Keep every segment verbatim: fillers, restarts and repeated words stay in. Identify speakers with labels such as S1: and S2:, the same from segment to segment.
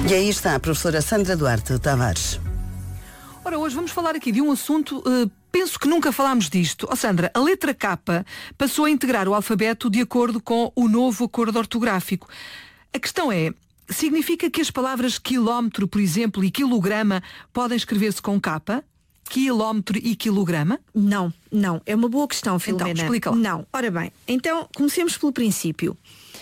S1: E aí está a professora Sandra Duarte Tavares.
S2: Ora, hoje vamos falar aqui de um assunto, uh, penso que nunca falámos disto. Oh, Sandra, a letra K passou a integrar o alfabeto de acordo com o novo acordo ortográfico. A questão é, significa que as palavras quilómetro, por exemplo, e quilograma podem escrever-se com K? Quilómetro e quilograma?
S3: Não, não. É uma boa questão, Filomena.
S2: Então, explica lá.
S3: Não. Ora bem, então comecemos pelo princípio.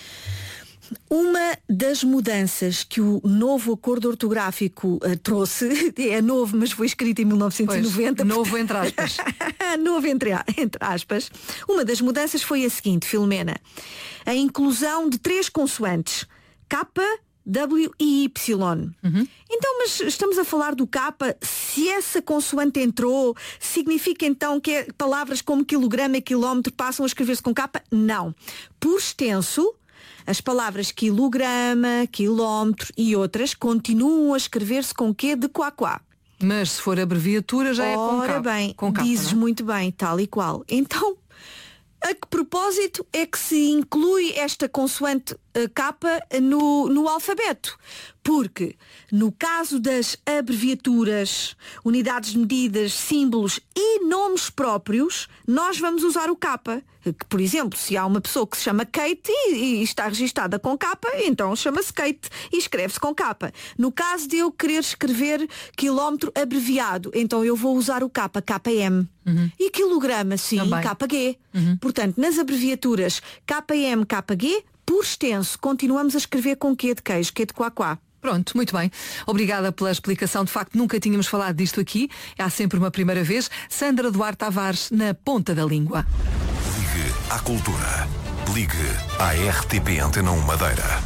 S3: Uma das mudanças que o novo acordo ortográfico uh, trouxe, é novo, mas foi escrito em mil novecentos e noventa.
S2: Pois, novo entre aspas.
S3: Novo entre, entre aspas. Uma das mudanças foi a seguinte, Filomena. A inclusão de três consoantes. K, W e Y.
S2: Uhum.
S3: Então, mas estamos a falar do K, se essa consoante entrou, significa então que é, palavras como quilograma e quilómetro passam a escrever-se com K? Não. Por extenso, as palavras quilograma, quilómetro e outras continuam a escrever-se com Q de quá-quá.
S2: Mas se for abreviatura já é com K.
S3: Ora bem,
S2: com K,
S3: dizes
S2: não é?
S3: muito bem, tal e qual. Então, a que propósito é que se inclui esta consoante uh, K no, no alfabeto? Porque, no caso das abreviaturas, unidades de medidas, símbolos e nomes próprios, nós vamos usar o K. Que, por exemplo, se há uma pessoa que se chama Kate e, e está registada com K, então chama-se Kate e escreve-se com K. No caso de eu querer escrever quilómetro abreviado, então eu vou usar o K, K M.
S2: Uhum.
S3: E quilograma, sim,
S2: Também.
S3: K G.
S2: Uhum.
S3: Portanto, nas abreviaturas K M, K G, por extenso, continuamos a escrever com Q de queijo, Q de quá-quá.
S2: Pronto, muito bem. Obrigada pela explicação. De facto, nunca tínhamos falado disto aqui. Há sempre uma primeira vez. Sandra Duarte Tavares, na ponta da língua.
S4: Ligue à cultura. Ligue à R T P Antena um Madeira.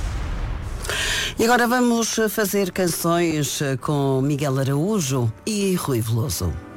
S1: E agora vamos fazer canções com Miguel Araújo e Rui Veloso.